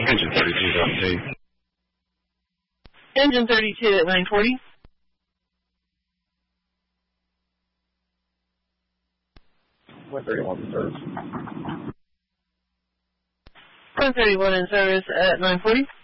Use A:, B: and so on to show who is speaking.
A: Engine 32 to update.
B: Engine 32 at 940.
C: 131 in service.
B: 131 in service at 940.